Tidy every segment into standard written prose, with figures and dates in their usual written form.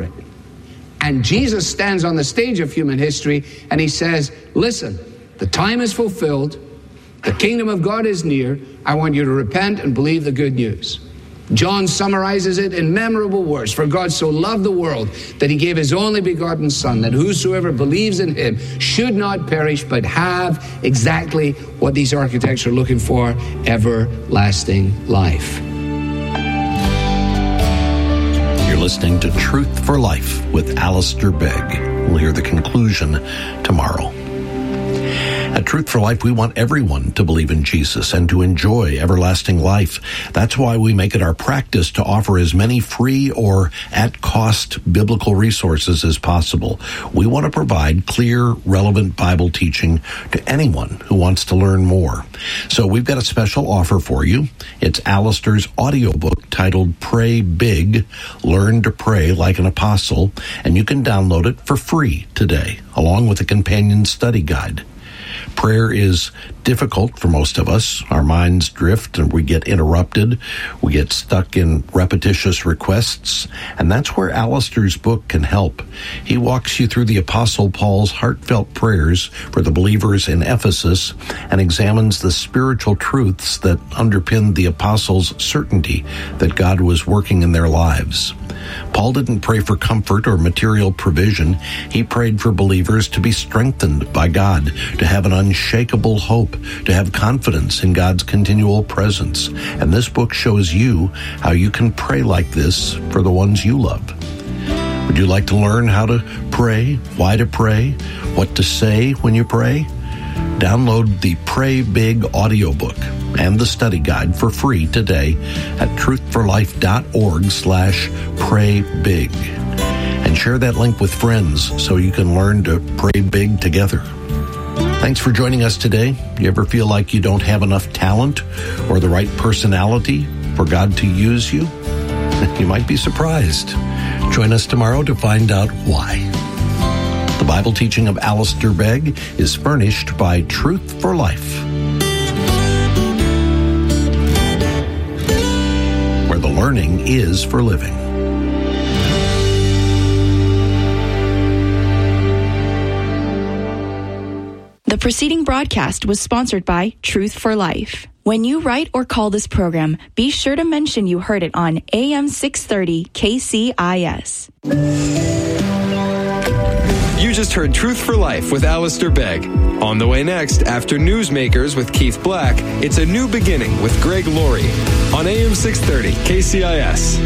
it. And Jesus stands on the stage of human history and he says, listen, the time is fulfilled. The kingdom of God is near. I want you to repent and believe the good news. John summarizes it in memorable words. For God so loved the world that he gave his only begotten Son, that whosoever believes in him should not perish but have exactly what these architects are looking for, everlasting life. You're listening to Truth for Life with Alistair Begg. We'll hear the conclusion tomorrow. At Truth for Life, we want everyone to believe in Jesus and to enjoy everlasting life. That's why we make it our practice to offer as many free or at-cost biblical resources as possible. We want to provide clear, relevant Bible teaching to anyone who wants to learn more. So we've got a special offer for you. It's Alistair's audiobook titled Pray Big, Learn to Pray Like an Apostle, and you can download it for free today, along with a companion study guide. Prayer is difficult for most of us. Our minds drift and we get interrupted. We get stuck in repetitious requests. And that's where Alistair's book can help. He walks you through the Apostle Paul's heartfelt prayers for the believers in Ephesus and examines the spiritual truths that underpin the apostles' certainty that God was working in their lives. Paul didn't pray for comfort or material provision. He prayed for believers to be strengthened by God, to have an unshakable hope, to have confidence in God's continual presence. And this book shows you how you can pray like this for the ones you love. Would you like to learn how to pray, why to pray, what to say when you pray? Download the Pray Big audiobook and the study guide for free today at truthforlife.org/praybig. And share that link with friends so you can learn to pray big together. Thanks for joining us today. You ever feel like you don't have enough talent or the right personality for God to use you? You might be surprised. Join us tomorrow to find out why. The Bible teaching of Alistair Begg is furnished by Truth for Life, where the learning is for living. The preceding broadcast was sponsored by Truth for Life. When you write or call this program, be sure to mention you heard it on AM 630 KCIS. You just heard Truth for Life with Alistair Begg. On the way next, after Newsmakers with Keith Black, it's A New Beginning with Greg Laurie on AM 630 KCIS.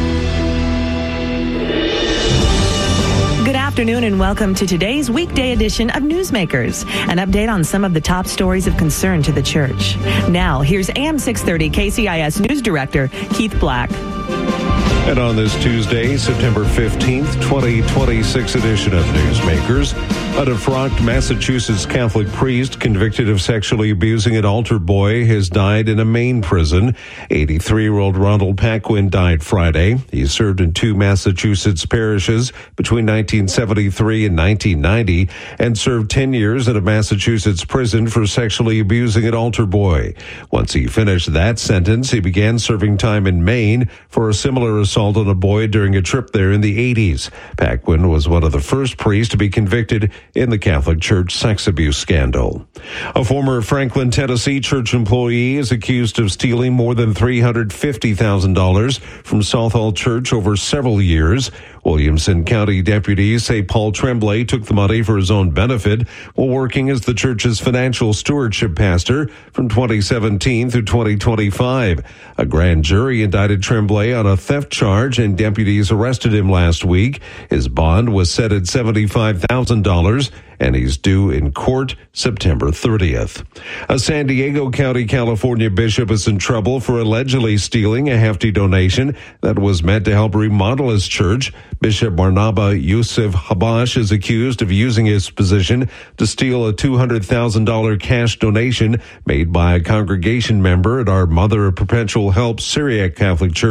Good afternoon and welcome to today's weekday edition of Newsmakers, an update on some of the top stories of concern to the church. Now, here's AM 630 KCIS News Director Keith Black. And on this Tuesday, September 15th, 2026 edition of Newsmakers, a defrocked Massachusetts Catholic priest convicted of sexually abusing an altar boy has died in a Maine prison. 83-year-old Ronald Paquin died Friday. He served in 2 Massachusetts parishes between 1973 and 1990 and served 10 years in a Massachusetts prison for sexually abusing an altar boy. Once he finished that sentence, he began serving time in Maine for a similar assault on a boy during a trip there in the 80s. Paquin was one of the first priests to be convicted in the Catholic Church sex abuse scandal. A former Franklin, Tennessee church employee is accused of stealing more than $350,000 from Southall Church over several years. Williamson County deputies say Paul Tremblay took the money for his own benefit while working as the church's financial stewardship pastor from 2017 through 2025. A grand jury indicted Tremblay on a theft charge and deputies arrested him last week. His bond was set at $75,000 and he's due in court September 30th. A San Diego County, California bishop is in trouble for allegedly stealing a hefty donation that was meant to help remodel his church. Bishop Barnaba Yusuf Habash is accused of using his position to steal a $200,000 cash donation made by a congregation member at our Mother of Perpetual Help Syriac Catholic Church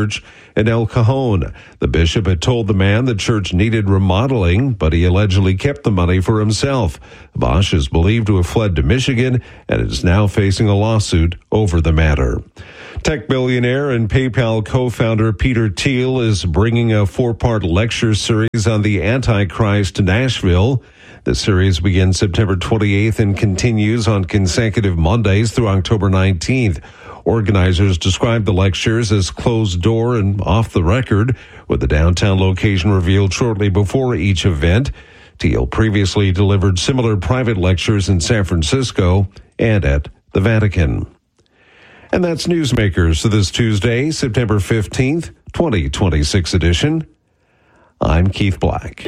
in El Cajon. The bishop had told the man the church needed remodeling, but he allegedly kept the money for himself. Bosch is believed to have fled to Michigan and is now facing a lawsuit over the matter. Tech billionaire and PayPal co-founder Peter Thiel is bringing a 4-part lecture series on the Antichrist to Nashville. The series begins September 28th and continues on consecutive Mondays through October 19th. Organizers describe the lectures as closed door and off the record, with the downtown location revealed shortly before each event. Thiel previously delivered similar private lectures in San Francisco and at the Vatican. And that's Newsmakers for this Tuesday, September 15th, 2026 edition. I'm Keith Black.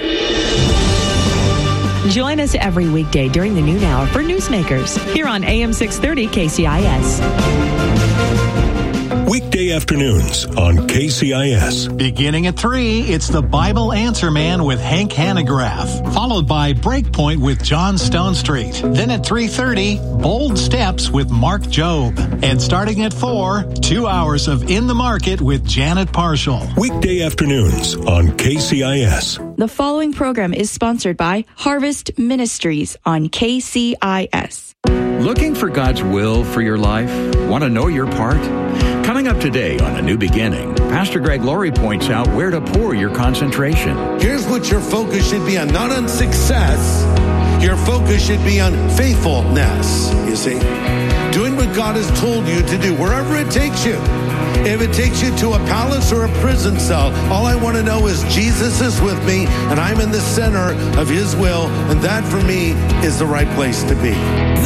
Join us every weekday during the noon hour for Newsmakers here on AM 630 KCIS. Weekday afternoons on KCIS. Beginning at 3, it's the Bible Answer Man with Hank Hanegraaff, followed by Breakpoint with John Stonestreet. Then at 3:30, Bold Steps with Mark Jobe. And starting at 4, 2 hours of In the Market with Janet Parshall. Weekday afternoons on KCIS. The following program is sponsored by Harvest Ministries on KCIS. Looking for God's will for your life? Want to know your part? Coming up today on A New Beginning, Pastor Greg Laurie points out where to pour your concentration. Here's what your focus should be on, not on success. Your focus should be on faithfulness, you see. Doing what God has told you to do, wherever it takes you. If it takes you to a palace or a prison cell, all I want to know is Jesus is with me and I'm in the center of His will, and that for me is the right place to be.